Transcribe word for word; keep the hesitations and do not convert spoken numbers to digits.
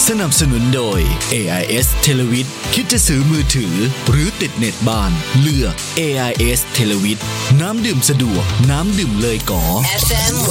สนับสนุนโดย เอ ไอ เอส Televid คิดจะซื้อมือถือหรือติดเน็ตบ้านเลือก เอ ไอ เอส Televid น้ำดื่มสะดวกน้ำดื่มเลยก๋อ เอฟ เอ็ม